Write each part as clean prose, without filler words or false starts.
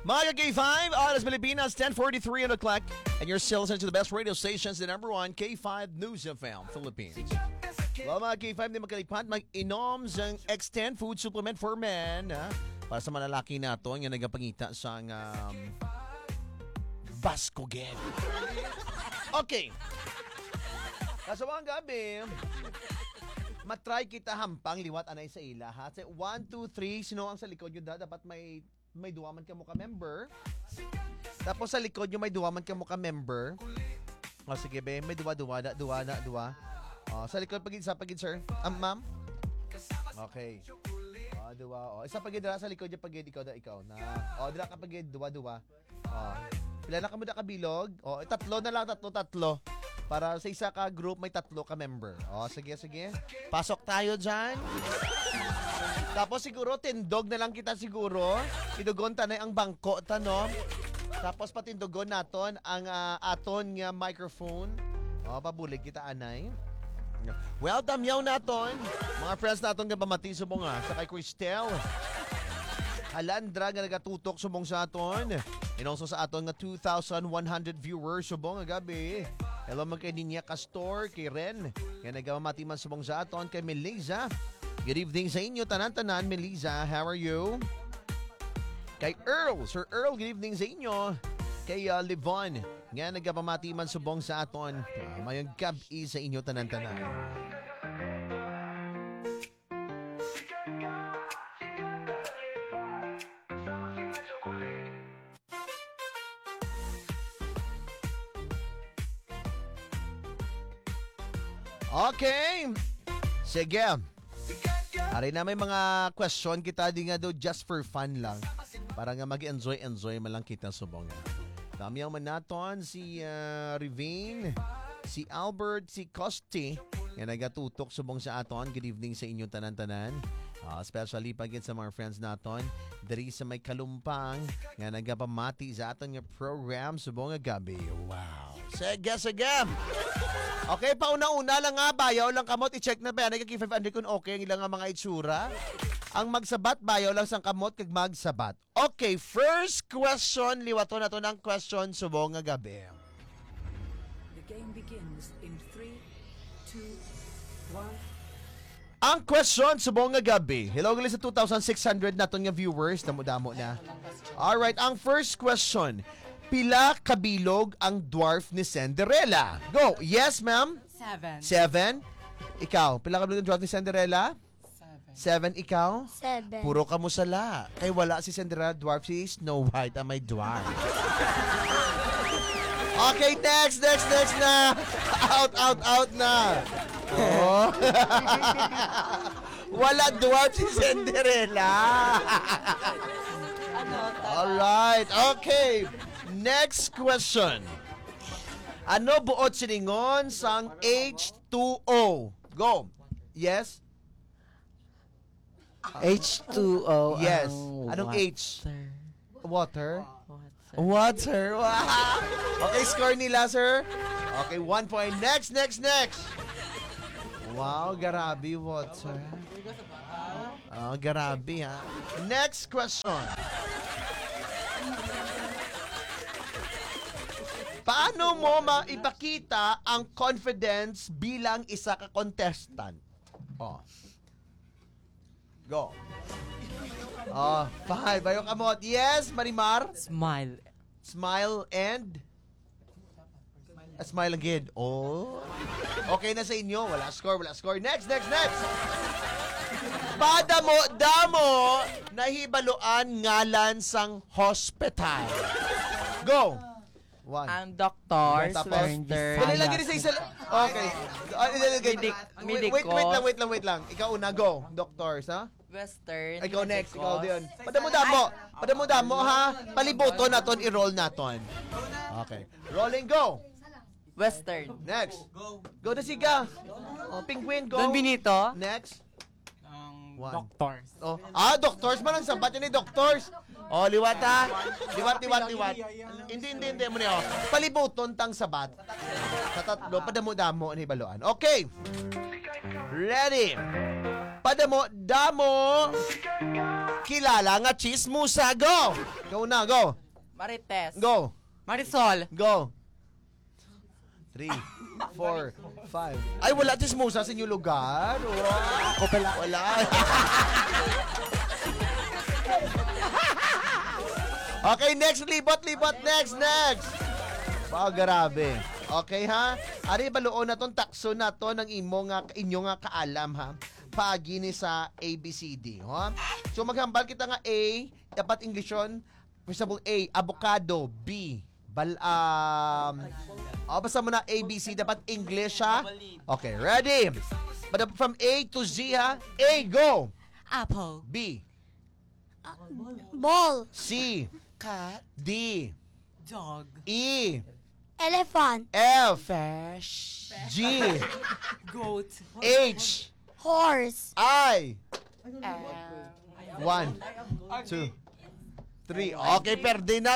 Mga K5, Oras Pilipinas, 10:43 on the clock. And you're still listening to the best radio stations, the number one, K5 News FM, Philippines. Well, mga K5, di magkalipat, mag-inom ng X10 food supplement for men. Ha? Para sa malalaki na ito, yung nagapangita sa Bascogen. Okay. Kasawang gabi, matry kita hampang liwat anay sa ila. Ha? 1, 2, 3, sino ang sa likod yun dapat may duwaman ka mo ka member. Tapos sa likod nyo may duwaman ka mo ka member. O sige be, may duwa. O, sa likod pagid sir. Ma'am? Okay. O, duwa. O, isa pagid dira sa likod niya pagid ikaw na. O, dira ka pagid duwa. O, pila na ka mo da kabilog. O, tatlo na lang, tatlo. Para sa isa ka group may tatlo ka member. O, sige. Pasok tayo dyan. Tapos siguro, tindog na lang kita siguro. Tinugon tanay ang bangko, no? Tapos patindugon naton ang aton nga microphone. O, pabulig kita, anay. Well, damyaw naton. Mga friends naton nga pamati subong sa kay Cristel. Alandra nga nagatutok subong sa aton. Inongso sa aton nga 2,100 viewers subong nga gabi. Hello mga kay Ninya Castor, kay Ren. Nga nagamamati man subong sa aton kay Melissa. Good evening sa inyo, tanan-tanan, Melissa. How are you? Kay Earl. Sir Earl, good evening sa inyo. Kay Livon. Nga nagpamati man subong sa aton. Mayang gabi sa inyo, tanan-tanan. Okay. Sige. Ari na may mga question kita di nga do just for fun lang. Para nga mag-enjoy man lang kita subong. Damiang man naton si Rivane, si Albert, si Costi. Nga nagatutok subong sa aton. Good evening sa inyo tanan-tanan. Especially pagit sa mga friends naton. Dari sa may Kalumpang. Nga nagapamati sa aton nga program subong nga gabi. Wow. Sige. Okay, pauna-una lang nga, bayaw lang kamot, i-check na ba, nagkaki-500 kung okay ang ilang mga itsura. Ang magsabat, bayaw lang sang kamot, kag magsabat. Okay, first question, liwato na to ng question, subong nga gabi. The game begins in 3, 2, 1. Ang question, subong nga gabi. Hello, galing sa 2,600 na to nga viewers, damo-damo na. Alright, ang first question, pila kabilog ang dwarf ni Cinderella? Go! Yes, ma'am? 7. Ikaw, pila kabilog ang dwarf ni Cinderella? 7. Ikaw? 7. Puro ka mo sala. Kay wala si Cinderella dwarf, si Snow White ang may dwarf. Okay, next na. Out na. Oh. Wala dwarf si Cinderella. Alright, okay. Next question. Ano buot siningon sang H2O? Go. Yes? H2O. Yes. Anong H? Water. Water. Wow. Okay, score nila, sir. Okay, 1 point. Next. Wow, garabi, water. Oh, garabi, ha. Next question. Paano mo maipakita ang confidence bilang isa ka contestant? Oh. Go. Oh, 5. Bayo kamot. Yes, Marimar? Smile and? A smile again. Oh. Okay na sa inyo. Wala score. Next. Padamo-damo nahibaloan ngalan sang hospital. Go. 1. Ang doctors, Western. Dali lang sa isa. Okay. Wait lang. Ikaw una, go. Doctors, ha? Western. Ikaw next. Ikaw diyon. Padamo-damo, ha? Palibuto naton, i-roll naton. Okay. Rolling, go. Western. Next. Go na siga. Penguin, go. Don Benito. Next. Doctors. Doctors man ang sabat ni doctors. Liwat ha. Liwat. Hindi mo niyo. Palibuton tang sabat. Sa tatlo, padamo-damo ni baloan. Okay. Ready. Padamo-damo. kilala nga chismusa. Go! Go na, go. Marites. Go. Marisol. Go. 3, 4, 5. Ay, wala chismusa sa inyong lugar. Wow. Ako pala. Wala. Okay, next. Libot. Next. Grabe. Okay, ha? Ari, baluon na tong takso na to ng inyo nga kaalam, ha? Pagi ni sa ABCD, ha? So, maghambal kita nga A, dapat English yun. For example, A, avocado. B, basta mo na ABC, dapat English, ha? Okay, ready? But from A to Z, ha? A, go! Apple. B, Ball. C, Cat. D, Dog. E, Elephant. F, Fish. G, Goat. H, Horse. I. 1, 2, 3. Okay, perde na.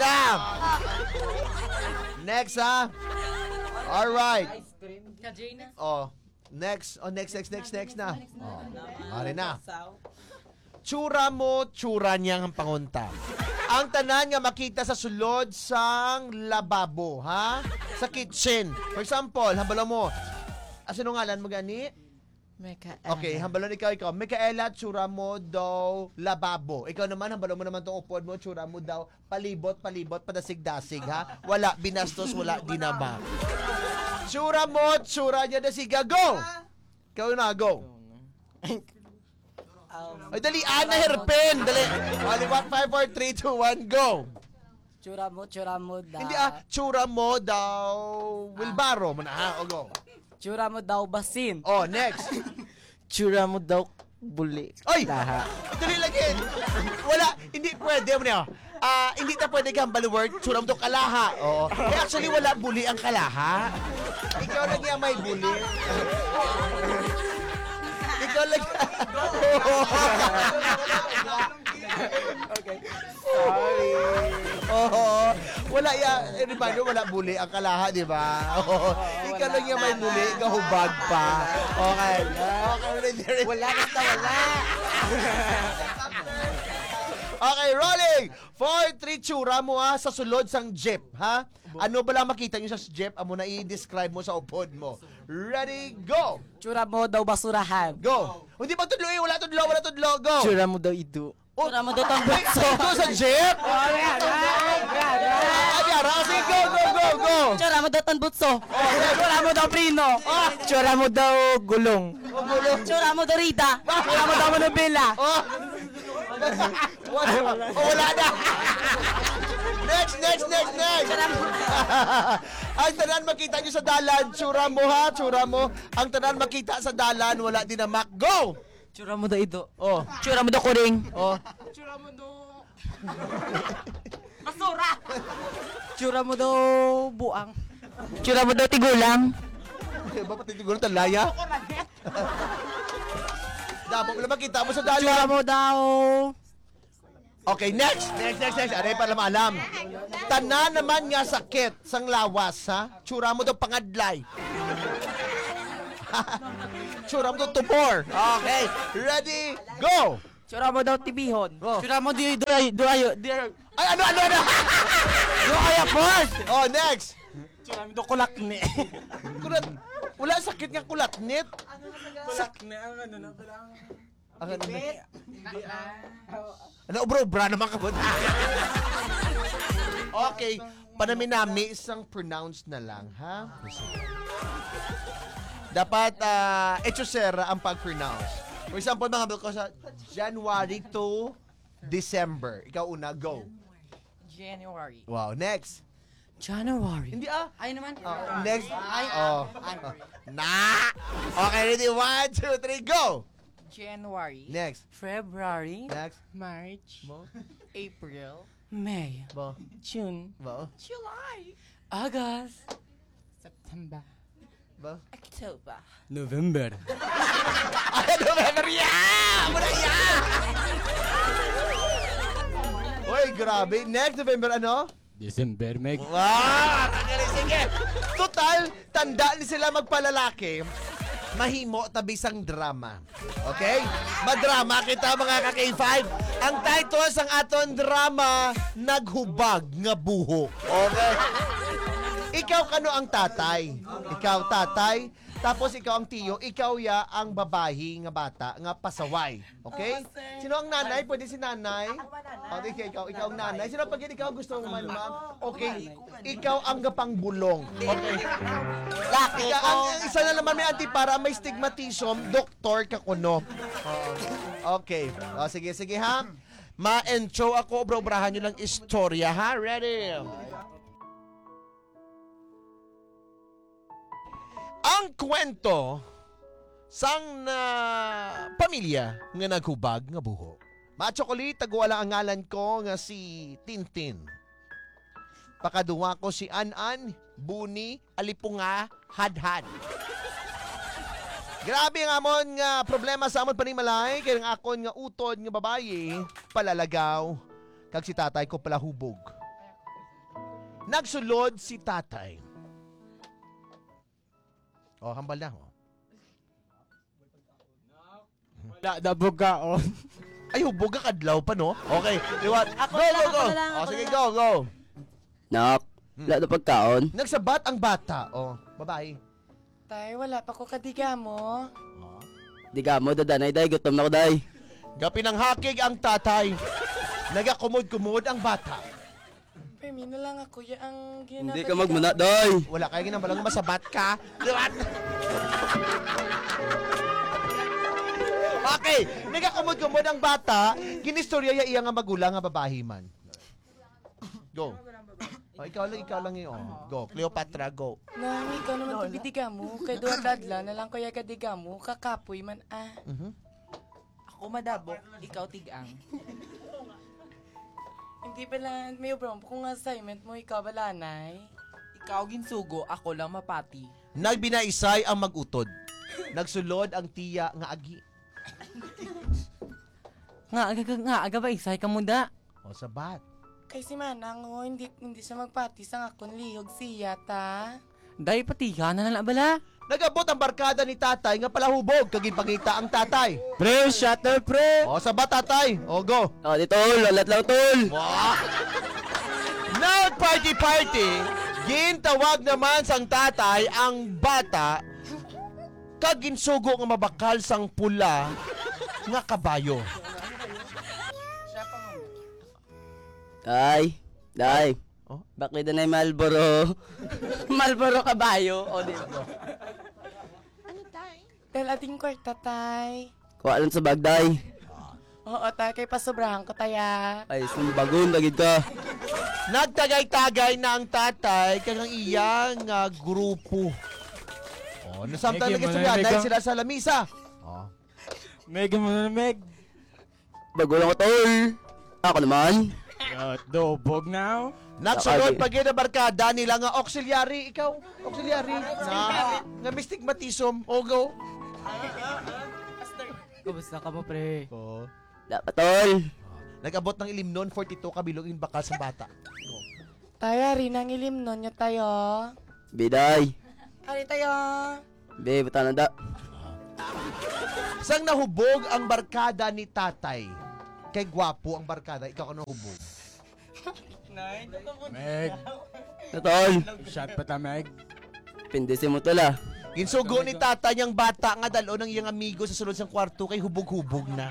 Next, ha? Alright. Kajina. Oh, next na. Oh, mari na. Tsura mo, tsura niyang pangunta. Ang tanan nga makita sa sulod sang lababo, ha? Sa kitchen. For example, hambalo mo. Asino ngalan mo gani? Okay, hambalon ikaw. Micaela, tsura mo daw lababo. Ikaw naman, hambalon mo naman itong upod mo, tsura mo daw palibot, padasig-dasig, ha? Wala binastos, wala dinama. Tsura mo, tsura niya dasiga. Go! Ikaw na, go. Ay, dali, Ana Herpen. Dali. Aliwat, 5, 4, 3, 2, 1, go. Tsura mo daw. Hindi, tsura mo daw Wilbaro. Muna, ha? O, go. Tsura mo daw basin. Oh, next. Tsura mo daw buli. Ay! Dali lagi. Wala, hindi pwede mo na. Hindi na pwede kang word, tsura mo daw kalaha. Oo. Eh, actually, wala buli ang kalaha. Ikaw lang yung may buli. Ikaw lang. Okay. Sorry. Oo. Wala wala buli ang kalaha, di ba? Oo. Ikaw lang yung may buli, ikaw hubag pa. Okay. Wala basta wala. Okay, rolling! 4, 3, tsura mo sa sulod sang jeep, ha? Ano ba lang makita nyo sa jeep? Amo na i-describe mo sa upod mo. Ready, go! Tsura mo daw basurahan. Go! Hindi pa tudlo wala tudlo, go! Tsura mo daw idu. Oh, Tsura mo daw tang butso. Ito sa jeep? Sige, go! Tsura mo daw tang butso. Tsura mo daw prino. Tsura mo daw gulong. Tsura mo daw Rita. Tsura mo daw Manubela. Wala na! Next! Ang tanan makita nyo sa dalan, tsura mo, ha? Tsura mo. Ang tanan makita sa dalan, wala din na mak. Go! Tsura mo daw idu. Oh. Tsura mo daw kuring. Oh. Tsura mo daw basura. Tsura mo daw buang. Tsura mo daw tigulang. Ba't titiguro talaya? Dapat wala makita mo sa dalan. Tsura mo daw. Okay, next. Aray para maalam. Tanan naman nga sakit sang lawas, ha? Tsura mo daw pangadlay. Tsura mo daw tumor. Okay, ready, go! Tsura mo daw tibihon. Oh. Tsura mo di Ay, ano? kaya first. Oh, next. Tsura mo daw kulakni. Kulat. Wala sakit nga kulatnit. Kulakni ang ano na parang. Ano, bro, naman ka ba? Okay, panaminami isang pronounce na lang, ha? Dapat, etchosera ang pag-pronounce. For example, mga ko sa January to December. Ikaw una, go. January. Wow, next. January. Hindi Ay naman. Next. Na! Okay, ready? 1, 2, 3, go! January. Next. February. Next. March. Bo. April. May. Bo. June. Bo. July. August. September. Bo. October. November. Ay, November! Yeah! Muna yeah! Uy, grabe. Next November, ano? December, Meg. Wow! Sige! Total, tanda ni sila magpalalaki. Mahimo tabisang drama. Okay? Madrama kita mga ka-K5. Ang title sang aton drama, Naghubag nga buho. Okay? Ikaw kano ang tatay? Ikaw tatay, tapos ikaw ang tiyo, ikaw ya ang babahi nga bata nga pasaway. Okay? Sino ang nanay? Pwede si nanay? Okay, ikaw ang nanay. Sino pag ikaw gusto mo man, ma'am? Okay. Ikaw ang gapang bulong. Okay. Laki ko. Ang isa na naman may antipara, may stigmatism, doktor ka kuno. Okay. O, sige ha. Ma-intro ako, bro-brahan nyo lang istorya ha. Ready? Ang kwento sang pamilya nga naghubag nga buho. Ma-chocolate, tagwala ang ngalan ko nga si Tintin. Pakaduwa ko si An-An, Buni, Alipunga, Hadhad. Grabe nga amon nga problema sa amon panimalay, kaya nga akon nga utod nga babayi, palalagaw, kag si tatay ko pala hubog. Nagsulod si tatay. Oh, hambal na. Oh. Dabog ka, oh. Ay, hubog ka kadlaw pa, no? Okay, liwat. Ako Go, na lang, go, ako go. na lang, Oh, ako sige, na go, go. Nak, wala na pagkaon. Nagsabat ang bata. Oh, babae. Tay, wala pa ko kadiga mo. Di ka mo, dadanay, day. Gutom na ko, day. Gapin ang hakig ang tatay. Nagakumod-kumod ang bata. Permi na lang ako ya ang ginagawa. Hindi ka magmuna, day. Wala kayo ginambalang masabat ka. Liwat. Okay, nagakumod-kumod ang bata. Ginistorya ya iya nga magulang nga babahi man. Go. Oh, ikaw lang yun. Go, Cleopatra, go. Nami, ikaw naman tibidiga mo. Kay duwa dadla na lang ko ya kadiga mo. Kakapoy man ah. Ako madabok, ikaw tigang. Hindi pala, may bro, kung assignment mo, ikaw balanay. Ikaw ginsugo, ako lang mapati. Nagbinaisay ang magutod. Nagsulod ang tiya nga agi. Nga, ba isay ka muna? O, sabat. Kay si Manang, oh, hindi siya magpati sa akong lihog siya, ta. Day, patiha na lang bala. Nagabot ang barkada ni tatay nga palahubog. Kagipangita ang tatay. Pre, shutter, pre. O, sabat tatay. O, go. Ako di, tol. Lalat lang, tol. Now, party. Gintawag naman sang tatay ang bata kag ginsugo nga mabakal sang pula nga kabayo. Day. Oh? Bakit na Malboro? Malboro kabayo, o di ba? Dahil ating kwarta, tay. Kuha lang sa bag, day. Oo, tay, kay pasobrahan ko, taya. Ay, sumbagon, lagid ka. Nagtagay-tagay na ang tatay kag ang iyang grupo. Oh, nasamtang Meg, nag-istorya Meg, dahil ah. sila sa lamisa. Oh. Meg mo na, Meg. Bago lang ko, tol. Ako naman. Dobog now. Nagsunod pag na barkada nila nga auxiliary, ikaw, auxiliary, nga may stigmatism, o go. Kumusta ka mo, pre? Oh. Dapat, tol. Nag-abot ng ilimnon, 42 kabilogin bakal sa bata. Taya, rin ang ilim nun niya tayo. Biday. Ari tayo. Be, buta na da. Sang nahubog ang barkada ni tatay. Kay gwapo ang barkada, ikaw ka nahubog. Meg. Na, tol. Shot pa ta, Meg. Pindisin mo, tol, ah. Ginsugo ni tatay niyang bata nga dalo ng iyang amigo sa sulod sang kwarto kay hubog-hubog na.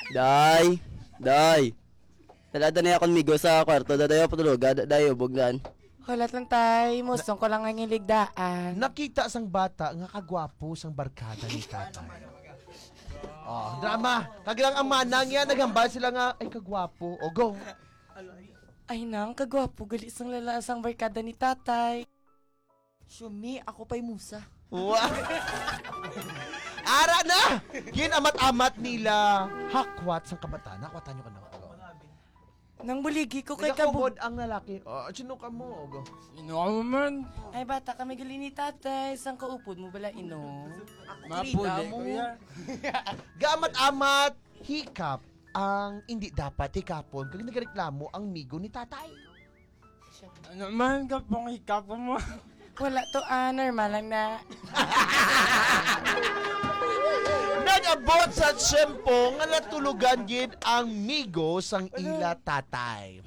Day. Talada na akong migo sa kwarto. Dadayo patulog. Day, ubog dan. Hulat lang tay, musong ko lang ang iligdaan. Nakita sang bata nga kagwapo sang barkada ni tatay. Oh, drama. Kagilang ang manang yan, naghambal sila nga, ay kagwapo. O, go. Ay nang, kagwapo, galis ang lalasang barkada ni tatay. Shumi, ako pa'y musa. Wow. Ara na! Ginamat-amat nila. Hakwat sang kabataan. Hakwatan nyo ka na. Go. Nang buligi ko kay kabog. Nagkabod ang lalaki. Oh, sino ka mo? O, go. Ino ka mo man. Ay bata kami gali ni tatay, sang kaupod mo bala ino? Mapuli ko yan. Gamat-amat, hikap ang hindi dapat hikapon kung nagreklamo ang migo ni tatay. Ano man, kapong hikapan mo. Wala to normal lang na. Bisan abot sa tiyempo nga natulugan gid ang migo sang ila tatay.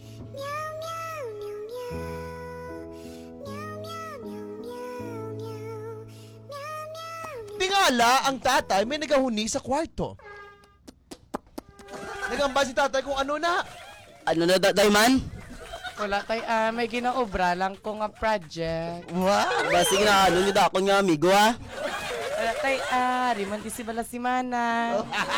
Tingala ang tatay may nagahuni sa kwarto. Nagamba si tatay kung ano na. Ano na dayo man? Wala tay, may ginaobra lang ko nga project. Wow. Basig na ano ni dakon nga amigo ha. Wala tay, riman di si Balasimana.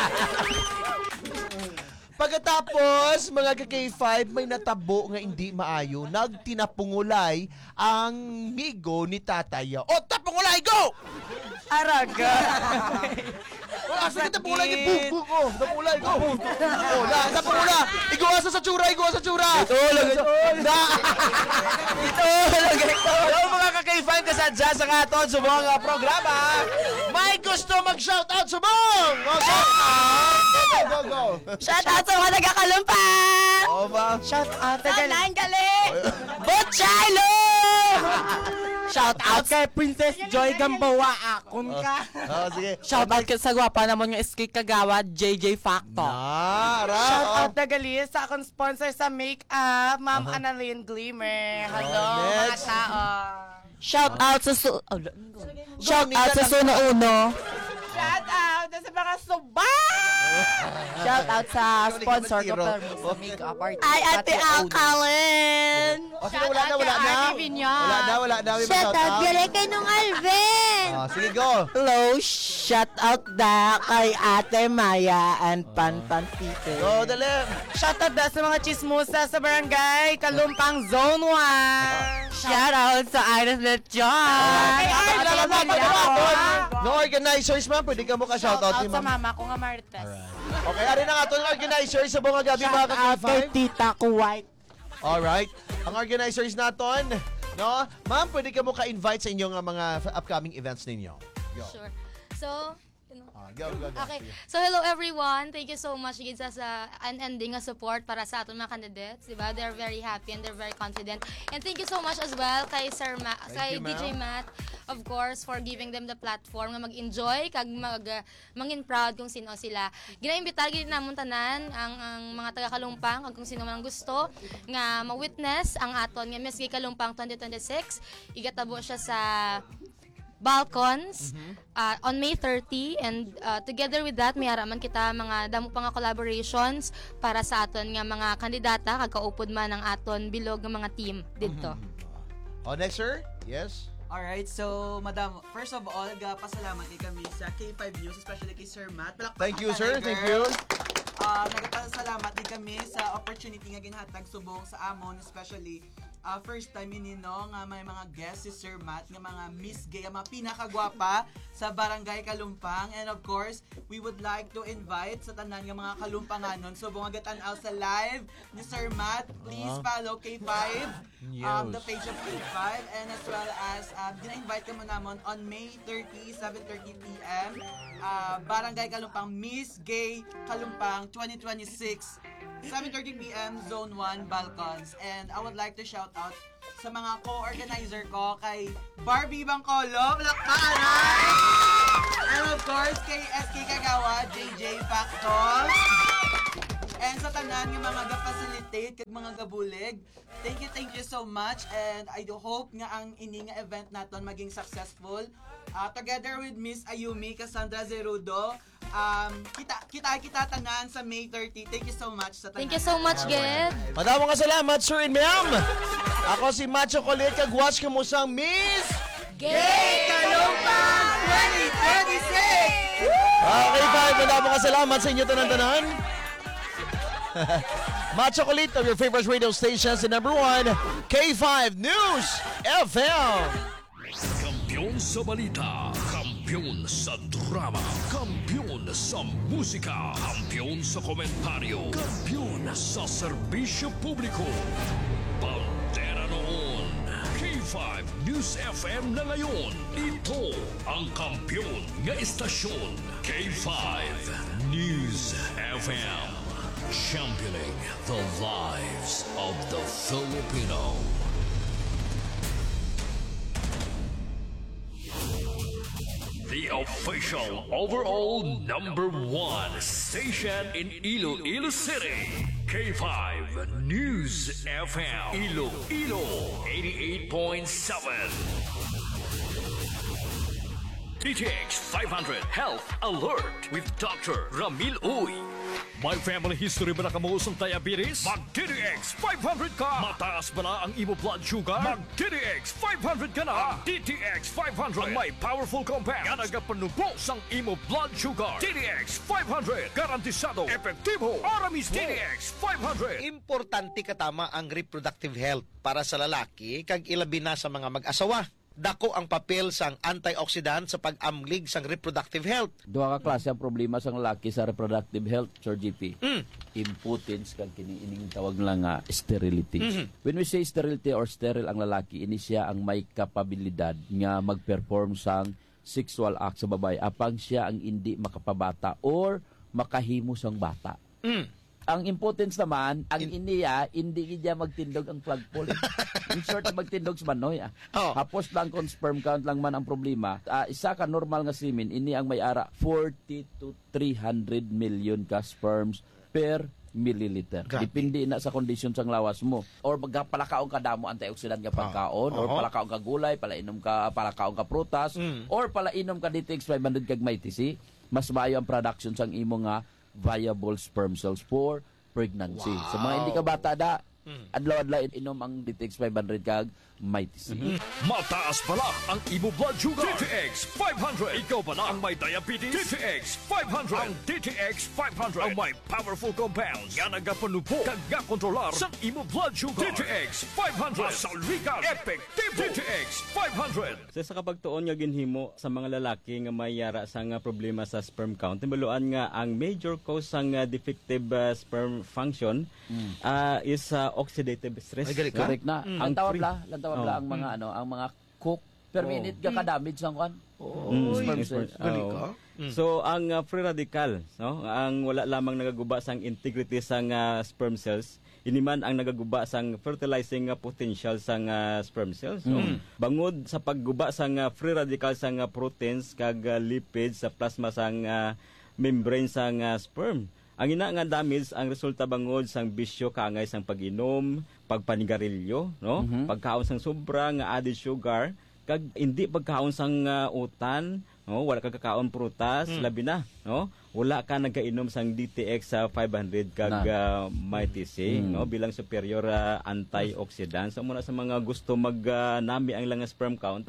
Pagkatapos, mga ka-K5, may natabo nga hindi maayo. Nagtinapungulay ang migo ni tatay. O, tapungulay, go! Araga! O, asa kita pungulay, go! Tapungulay, go! O, tapungulay! Iguasa sa tsura, iguasa sa tsura! Ito lang. Ito lang. Hello, mga ka-K5, kasadya sa aton sa mga programa. May gusto mag-shoutout sa mong! O, shoutout! Go! Shout out sa mga nagkakalumpang! O, ba? Shout out na Saan galing? Botchalo! Shout out kay Princess Joy Gambawa, akon ka. Sige. Shout out sa gwapa naman yung SK Kagawad, JJ Factor. Shout out na gali sa akong sponsor sa makeup, Ma'am Annalyn Glimmer. Hello, mga next. tao. Shout out sa Shout out sa Suno Uno. Shout out sa mga suba! Shout out sa sponsor ko sa makeup artist. Ay, Ate Alcalin! O, sige, wala na. Wala na. May Shout out galing kay Nung Alvin! Sige, go. Hello, shout out da kay Ate Maya and Panpan Peter. Go, dali. Shout out da sa mga chismosa sa barangay Kalumpang Zone 1. Shout out sa Iris Lechon. Kay Arla No organizers, ma'am. Pwede ka mo ka-shoutout Shout ni out sa ma'am. mama ko nga Martes. Okay, ari na nga itong organizers sa mga gabi Shout mga out ka-K5. kay Tita Kuwait. Alright. Ang organizers naton, no? Ma'am, pwede ka mo ka-invite sa inyong mga upcoming events ninyo. Go. Sure. So, Go. okay. So, hello everyone. Thank you so much gid sa unending nga support para sa aton mga candidates, diba? They're very happy and they're very confident. And thank you so much as well kay kay you, DJ ma'am. Matt, of course, for giving them the platform nga mag-enjoy kag mangin proud kung sino sila. Ginaimbitar gid namon tanan ang mga taga Kalumpang kag kung sino man gusto nga ma-witness ang aton nga Miss Gay Kalumpang 2026. Igatabo siya sa Balcons on May 30 and together with that may haraman kita mga damo pa nga collaborations para sa aton nga mga kandidata kag kaupod man ang aton bilog nga mga team didto. Oh, next, sir? Yes? Alright, so madam, first of all, pasalamat kami sa K5 News, especially kay Sir Matt. Palakpakan Thank you, sir. tayo, Thank girl. you. Nagpasalamat din kami sa opportunity nga ginhatag subong sa amon, especially first time inino nga may mga guests si Sir Matt nga mga Miss Gay, mga pinakagwapa sa Barangay Kalumpang. And of course, we would like to invite sa tanan nga mga Kalumpanganon so bungagatan-aw sa live ni Sir Matt. Please follow K5, the page of K5, and as well as gina-invite ka mo namon on May 30, 7:30 p.m. Barangay Kalumpang, Miss Gay Kalumpang 2026. 7:30 p.m. Zone 1 Balcons. And I would like to shout out sa mga co-organizer ko kay Barbie Bangkolo, Palakpakan! And of course kay SK Kagawa, JJ Factor. And sa tanan ng mga ga-facilitate kag mga gabulig, thank you so much, and I do hope nga ang ini nga event naton maging successful. Together with Miss Ayumi Cassandra Zerudo, kita tanan sa May 30. Thank you so much sa tanan. Thank you so much, Ged. Madamo nga salamat, sir and ma'am. Ako si Macho Colet, kag-watch ka mo sang Miss Gay Kalumpang 2026! Okay, bye. Madamo nga salamat sa inyo tanan-tanan. Macho Colet of your favorite radio stations, the number 1, K5 News FM. Kampiyon sa balita, kampiyon sa drama, kampiyon sa musika, kampiyon sa komentaryo, kampiyon sa serbisyo publiko. Pantera noon, K5 News FM na ngayon. Ito ang kampiyon nga istasyon, K5 News FM. Championing the lives of the Filipino. the official overall #1 station in Iloilo City. K5 News FM Iloilo 88.7. DTX 500 Health Alert with Dr. Ramil Uy. May family history ba na kamuusong diabetes? Mag-DTX 500 ka! Mataas ba na ang imo blood sugar? Mag-DTX 500 ka na! DTX 500 ang may powerful compound nga nagapanubos ang imo blood sugar. DTX 500 garantisado, epektibo, ara mismo. DTX 500. Importante katama ang reproductive health para sa lalaki kag ilabi na sa mga mag-asawa. Dako ang papel sang antioxidant sa pag-amlig sang reproductive health. Duha ka klase ang problema sa lalaki sa reproductive health, Sir GP. Impotence kag kini ining tawag lang nga sterility. When we say sterility or sterile ang lalaki, ini siya ang may kapabilidad nga mag-perform sang sexual act sa babae apang siya ang hindi makapabata or makahimo sang bata. Ang impotence naman, ang iniya, hindi niya magtindog ang plug pull. In short, magtindog sa manoy. Hapos lang kung sperm count lang man ang problema. Isa ka normal nga semen, ini ang may ara 40 to 300 million ka sperms per milliliter. Depende na sa condition sang lawas mo. Or magpalakaon ka damo antioxidant nga pagkaon, or palakaon ka gulay, palakaon ka prutas, or palainom ka DTX 500 kag may TC, mas maayo ang production sang imo nga viable sperm cells for pregnancy. Sa mga hindi ka bata da, adlaw-adlaw inom ang DTX 500 kag may TC. Mataas pala ang imo blood sugar. DTX 500. Ikaw pala ang may diabetes. DTX 500. Ang DTX 500 ang may powerful compounds nga nagapanubo kag gakontrolar sa imo blood sugar. DTX 500. Masalwikan. Epektibo. DTX 500. Sa kapagtuon nga ginhimo sa mga lalaki nga may yara sa nga problema sa sperm count, timbuluan nga ang major cause sang defective sperm function is oxidative stress. Correct na. Ang tawag ang mga ang mga cook per minute ka damage sang kan. Sperm cells. So ang free radical, no, ang wala lamang nagaguba sang integrity sang sperm cells, iniman ang nagaguba sang fertilizing potential sang sperm cells. So, bangod sa pagguba sang free radical sang proteins kag lipids sa plasma sang membrane sang sperm. Ang ina nga damage ang resulta bangod sang bisyo kaangay sang pag-inom, pagpanigarilyo, no? Pagkaon sang sobra nga added sugar, kag hindi pagkaon sang utan, no? Wala ka kakaon prutas, labi na, no? Wala ka nagainom sang DTX 500 kag may TC, no? Bilang superior antioxidant. So muna sa mga gusto magnami ang lang sperm count,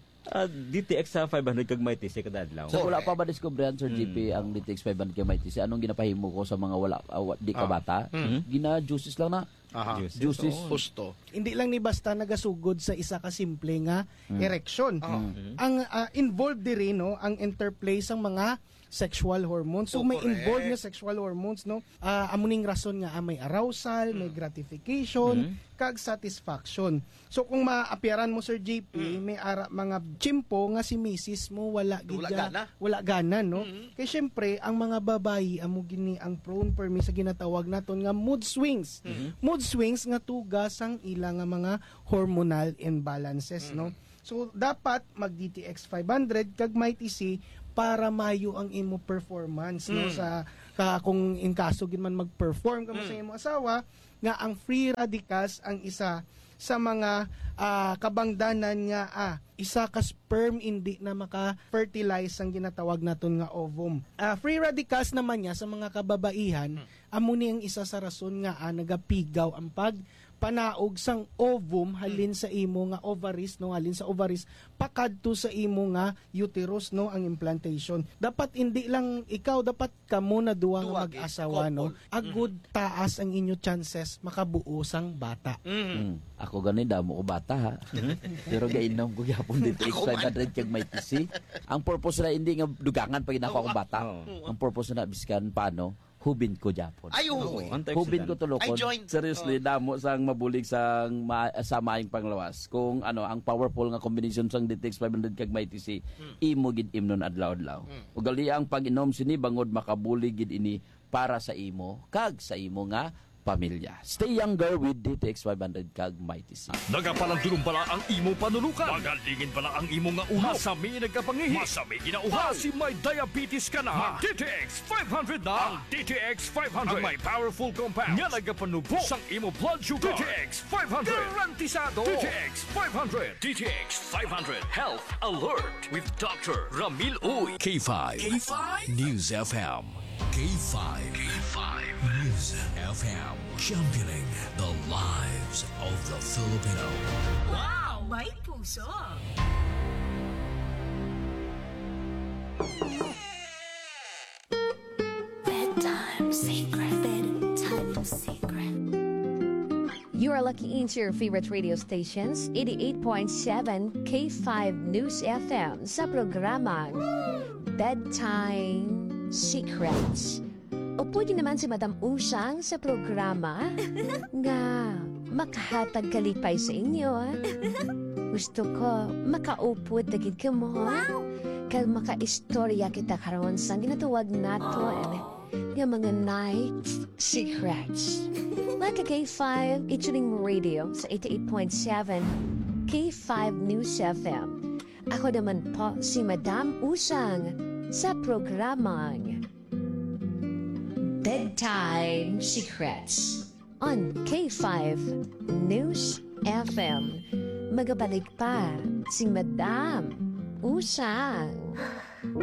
DTX 500 kag may TC kada adlaw. So wala pa ba diskubrehan, Sir GP, ang DTX 500 kag may TC? Anong ginapahimo ko sa mga wala di ka bata? Gina juices lang na. Juices. Pusto. Hindi lang ni basta nagasugod sa isa ka simple nga erection. Ang involved diri no ang interplay sang mga sexual hormones. So may involved nga sexual hormones no. Amuning rason nga may arousal, may gratification, kag satisfaction. So kung maapyaran mo Sir JP, may mga chimpo nga si misis mo wala gana no. Kay syempre ang mga babayi amo gini ang prone permi sa ginatawag naton nga mood swings. Mood swings nga tugas ang ilang nga mga hormonal imbalances no. So dapat mag DTX 500 kag may TC para mayo ang imo performance no sa kung in kaso gid man mag-perform ka mo sa imong asawa nga ang free radicals ang isa sa mga kabangdanan nga isa ka sperm hindi na maka-fertilize ang ginatawag naton nga ovum. Free radicals naman niya sa mga kababaihan amo ni ang isa sa rason nga nagapigaw ang panaog sang ovum halin sa imo nga ovaries no, halin sa ovaries pakadto sa imo nga uterus no ang implantation. Dapat hindi lang ikaw, dapat kamo na duwa nga mag-asawa no. Agud taas ang inyo chances makabuo sang bata. Ako ganin damo ko bata ha. Pero gainom ko gyapon dito X500 kag may TC. Ang purpose na hindi nga dugangan pag ako bata. Ang purpose na biskan paano hubin ko Japon. Hubin ko tulokon. Seriously, damo sang mabulig sang sa maayong panglawas. Kung ang powerful nga combination sang DTX 500 kag may TC, imo gid imnon adlaw-adlaw. Ugali ang pag-inom sini bangod makabulig gid ini para sa imo kag sa imo nga pamilya. Stay younger with DTX 500 kag Mighty C. Nagapalandulong pala ang imo panulukan. Magalingin pala ang imo nga ulo. Masami nagkapangihi. Masami ginauhaw. Kasi may diabetes ka na. DTX 500 na. Ang DTX 500. Ang may powerful compounds. Nga nagapanubo sang imo blood sugar. DTX 500. Garantisado. DTX 500. DTX 500 Health Alert with Dr. Ramil Uy. K5. News FM. K5. News FM. Championing the lives of the Filipino. Wow, may puso! Bedtime secret. Bedtime secret. You are lucky into your favorite radio stations, 88.7 K5 News FM sa programang Bedtime Secrets. O pwede naman si Madam Usang sa programa nga makahatag kalipay sa inyo. Gusto ko makaupod dagid ka mo. Kag makaistorya kita karon sa ginatuwag naton nga mga night secrets. Like a K5 Ichuling Radio sa 88.7 K5 News FM. Ako naman po si Madam Usang sa programang Bedtime Secrets on K5 News FM. Magabalik pa si Madam Usang.